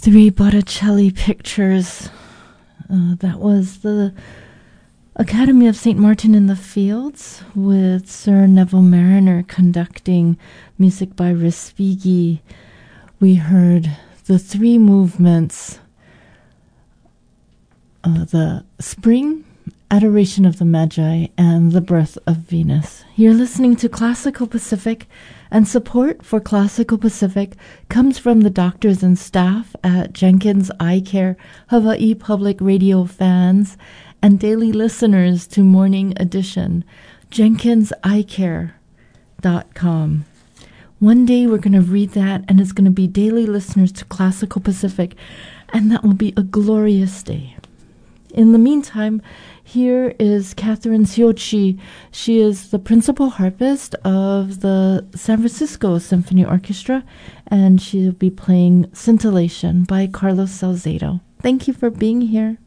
3 Botticelli pictures. That was the Academy of St. Martin in the Fields with Sir Neville Marriner conducting music by Respighi. We heard the 3 movements, the Spring, Adoration of the Magi, and The Birth of Venus. You're listening to Classical Pacific, and support for Classical Pacific comes from the doctors and staff at Jenkins Eye Care, Hawaii Public Radio fans, and daily listeners to Morning Edition, jenkinseyecare.com. One day we're going to read that, and it's going to be daily listeners to Classical Pacific, and that will be a glorious day. In the meantime, here is Catherine Siochi. She is the principal harpist of the San Francisco Symphony Orchestra, and she'll be playing Scintillation by Carlos Salcedo. Thank you for being here.